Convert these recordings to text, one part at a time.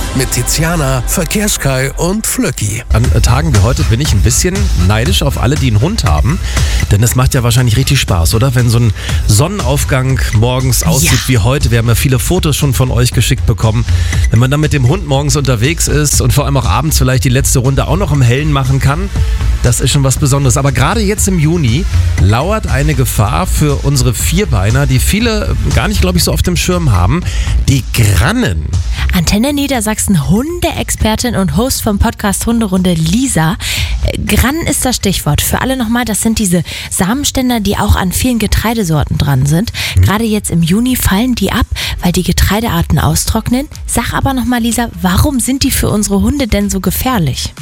mit Tiziana, Verkehrskai und Flöcki. An Tagen wie heute bin ich ein bisschen neidisch auf alle, die einen Hund haben. Denn es macht ja wahrscheinlich richtig Spaß, oder? Wenn so ein Sonnenaufgang morgens aussieht wie heute. Wir haben ja viele Fotos schon von euch geschickt bekommen. Wenn man dann mit dem Hund morgens unterwegs ist und vor allem auch abends vielleicht die letzte Runde auch noch im Hellen machen kann, das ist schon was Besonderes. Aber gerade jetzt im Juni lauert eine Gefahr für unsere Vierbeiner, die viele gar nicht, glaube ich, so auf dem Schirm haben. Die Grannen. Antenne Niedersachsen Hundeexpertin und Host vom Podcast Hunderunde Lisa. Grannen ist das Stichwort. Für alle nochmal, das sind diese Samenständer, die auch an vielen Getreidesorten dran sind. Gerade jetzt im Juni fallen die ab, weil die Getreidearten austrocknen. Sag aber nochmal, Lisa, warum sind die für unsere Hunde denn so gefährlich?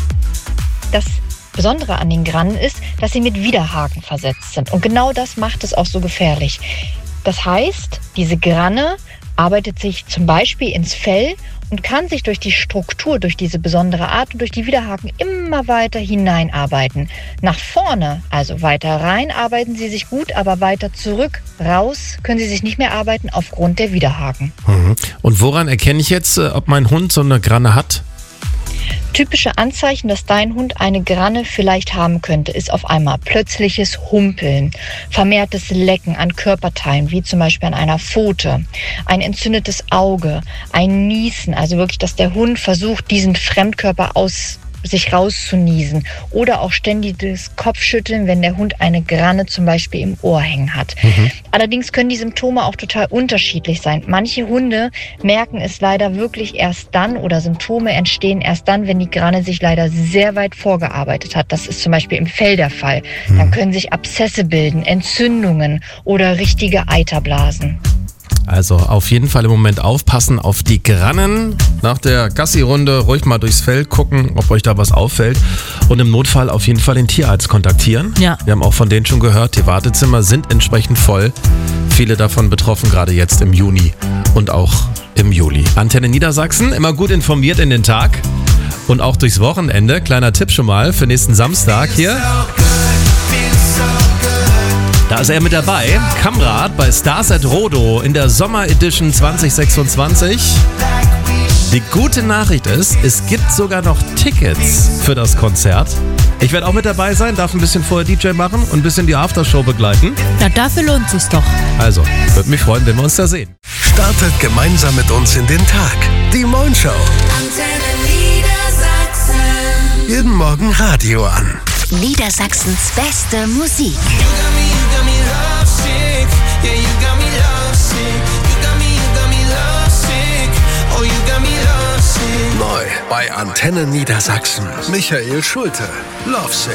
Das Besondere an den Grannen ist, dass sie mit Widerhaken versetzt sind. Und genau das macht es auch so gefährlich. Das heißt, diese Granne arbeitet sich zum Beispiel ins Fell und kann sich durch die Struktur, durch diese besondere Art und durch die Widerhaken immer weiter hineinarbeiten. Nach vorne, also weiter rein, arbeiten sie sich gut, aber weiter zurück, raus können sie sich nicht mehr arbeiten aufgrund der Widerhaken. Und woran erkenne ich jetzt, ob mein Hund so eine Granne hat? Typische Anzeichen, dass dein Hund eine Granne vielleicht haben könnte, ist auf einmal plötzliches Humpeln, vermehrtes Lecken an Körperteilen, wie zum Beispiel an einer Pfote, ein entzündetes Auge, ein Niesen, also wirklich, dass der Hund versucht, diesen Fremdkörper aus sich rauszuniesen oder auch ständiges Kopfschütteln, wenn der Hund eine Granne zum Beispiel im Ohr hängen hat. Allerdings können die Symptome auch total unterschiedlich sein. Manche Hunde merken es leider wirklich erst dann oder Symptome entstehen erst dann, wenn die Granne sich leider sehr weit vorgearbeitet hat. Das ist zum Beispiel im Fell der Fall. Dann können sich Abszesse bilden, Entzündungen oder richtige Eiterblasen. Also auf jeden Fall im Moment aufpassen auf die Grannen. Nach der Gassi-Runde ruhig mal durchs Feld gucken, ob euch da was auffällt. Und im Notfall auf jeden Fall den Tierarzt kontaktieren. Ja. Wir haben auch von denen schon gehört, die Wartezimmer sind entsprechend voll. Viele davon betroffen, gerade jetzt im Juni und auch im Juli. Antenne Niedersachsen, immer gut informiert in den Tag und auch durchs Wochenende. Kleiner Tipp schon mal für nächsten Samstag hier. Da ist er mit dabei, Kamrat bei Stars at Rodo in der Sommer Edition 2026. Die gute Nachricht ist, es gibt sogar noch Tickets für das Konzert. Ich werde auch mit dabei sein, darf ein bisschen vorher DJ machen und ein bisschen die Aftershow begleiten. Na, dafür lohnt sich's doch. Also, würde mich freuen, wenn wir uns da sehen. Startet gemeinsam mit uns in den Tag. Die Moin Show. Antenne Niedersachsen. Jeden Morgen Radio an. Niedersachsens beste Musik. Neu bei Antenne Niedersachsen. Michael Schulte. Lovesick.